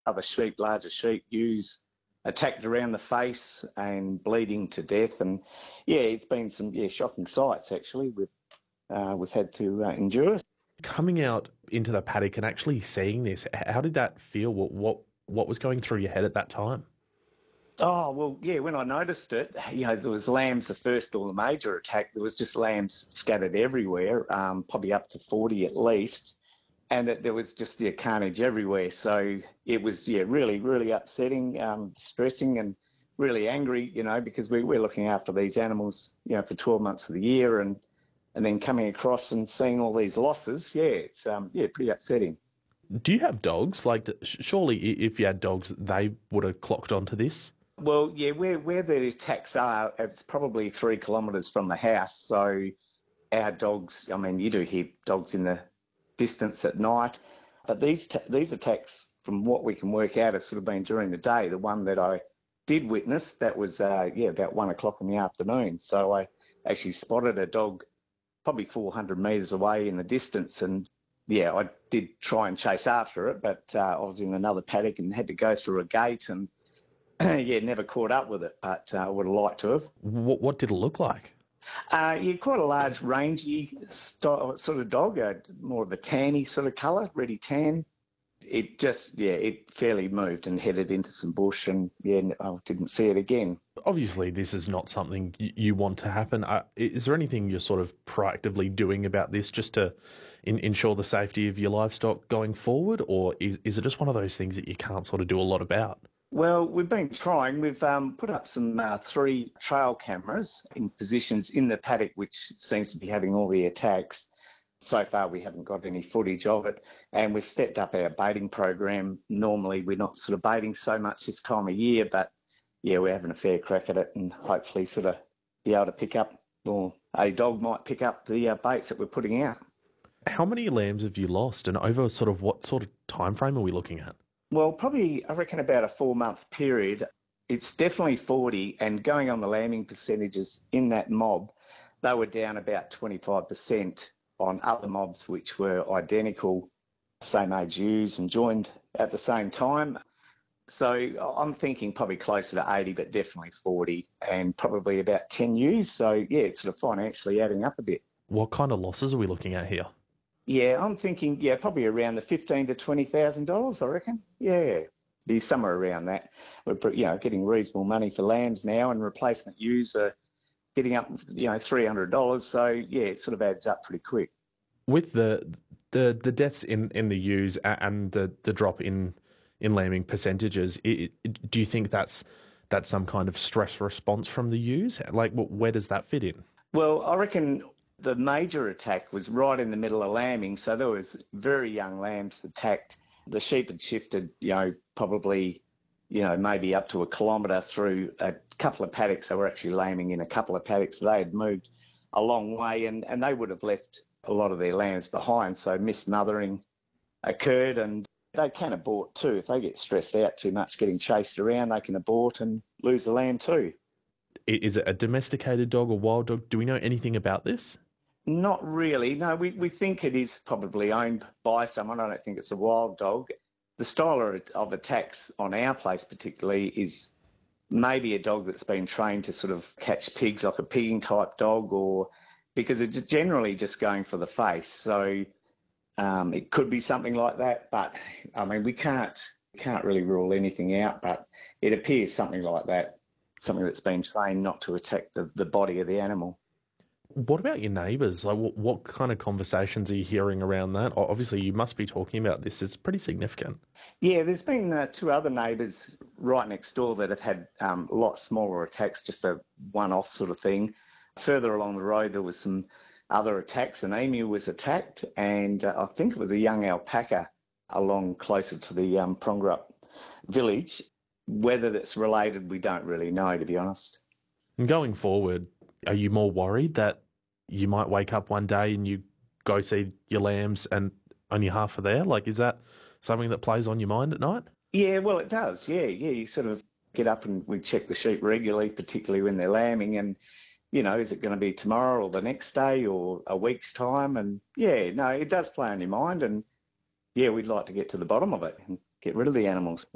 other sheep, larger sheep, ewes, attacked around the face and bleeding to death. And yeah, it's been some shocking sights actually we've had to endure. Coming out into the paddock and actually seeing this, how did that feel? What was going through your head at that time? Oh, well, yeah, when I noticed it, there was lambs, the first or the major attack, there was just lambs scattered everywhere, probably up to 40 at least, and there was just, carnage everywhere. So it was, really, really upsetting, distressing and really angry, because we're looking after these animals, for 12 months of the year and then coming across and seeing all these losses, it's, pretty upsetting. Do you have dogs? Like, surely if you had dogs, they would have clocked onto this? Well, yeah, where the attacks are, it's probably 3 kilometres from the house. So our dogs, I mean, you do hear dogs in the distance at night, but these attacks, from what we can work out, have sort of been during the day. The one that I did witness, that was about 1 o'clock in the afternoon. So I actually spotted a dog probably 400 metres away in the distance, and I did try and chase after it, but I was in another paddock and had to go through a gate and never caught up with it, but I would have liked to have. What did it look like? Quite a large, rangy sort of dog, more of a tanny sort of colour, reddy tan. It just, it fairly moved and headed into some bush, and I didn't see it again. Obviously, this is not something you want to happen. Is there anything you're sort of proactively doing about this just to ensure the safety of your livestock going forward, or is it just one of those things that you can't sort of do a lot about? Well, we've been trying. We've put up some 3 trail cameras in positions in the paddock, which seems to be having all the attacks. So far, we haven't got any footage of it. And we've stepped up our baiting program. Normally, we're not sort of baiting so much this time of year, but we're having a fair crack at it and hopefully sort of be able to pick up, or a dog might pick up the baits that we're putting out. How many lambs have you lost, and over sort of what sort of time frame are we looking at? Well, probably, I reckon about a 4-month period. It's definitely 40, and going on the lambing percentages in that mob, they were down about 25% on other mobs which were identical, same age ewes and joined at the same time. So I'm thinking probably closer to 80, but definitely 40, and probably about 10 ewes. So it's sort of financially adding up a bit. What kind of losses are we looking at here? Yeah, I'm thinking, probably around the $15,000 to $20,000, I reckon. Yeah, be somewhere around that. We're, getting reasonable money for lambs now, and replacement ewes are getting up, $300. So it sort of adds up pretty quick. With the deaths in the ewes and the drop in lambing percentages, do you think that's some kind of stress response from the ewes? Like, where does that fit in? Well, I reckon the major attack was right in the middle of lambing, so there was very young lambs attacked. The sheep had shifted, probably, maybe up to a kilometre through a couple of paddocks. They were actually lambing in a couple of paddocks. They had moved a long way, and they would have left a lot of their lambs behind. So mismothering occurred, and they can abort too. If they get stressed out too much getting chased around, they can abort and lose the lamb too. Is it a domesticated dog or wild dog? Do we know anything about this? Not really. No, we think it is probably owned by someone. I don't think it's a wild dog. The style of attacks on our place particularly is maybe a dog that's been trained to sort of catch pigs, like a pigging type dog, or because it's generally just going for the face. So it could be something like that. But I mean, we can't really rule anything out. But it appears something like that, something that's been trained not to attack the body of the animal. What about your neighbours? Like, what kind of conversations are you hearing around that? Obviously, you must be talking about this. It's pretty significant. Yeah, there's been 2 other neighbours right next door that have had a lot smaller attacks, just a one-off sort of thing. Further along the road, there was some other attacks. An emu was attacked, and I think it was a young alpaca along closer to the Prongerup village. Whether that's related, we don't really know, to be honest. And going forward, are you more worried that you might wake up one day and you go see your lambs and only half are there? Like, is that something that plays on your mind at night? Yeah, well, it does. Yeah. You sort of get up and we check the sheep regularly, particularly when they're lambing. And, is it going to be tomorrow or the next day or a week's time? And, it does play on your mind. And, we'd like to get to the bottom of it and get rid of the animals.